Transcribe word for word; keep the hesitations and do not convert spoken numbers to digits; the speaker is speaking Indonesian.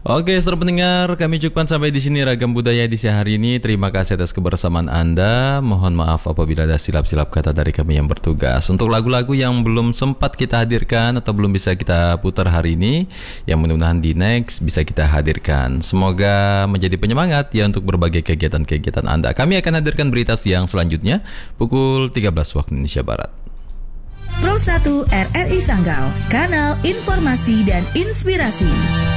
Oke, seluruh pendengar, kami cukupkan sampai di sini Ragam Budaya edisi hari ini. Terima kasih atas kebersamaan Anda. Mohon maaf apabila ada silap-silap kata dari kami yang bertugas. Untuk lagu-lagu yang belum sempat kita hadirkan atau belum bisa kita putar hari ini, yang mudah-mudahan di next bisa kita hadirkan. Semoga menjadi penyemangat ya untuk berbagai kegiatan-kegiatan Anda. Kami akan hadirkan berita siang selanjutnya pukul tiga belas waktu Indonesia Barat. Pro satu R R I Sanggau, kanal informasi dan inspirasi.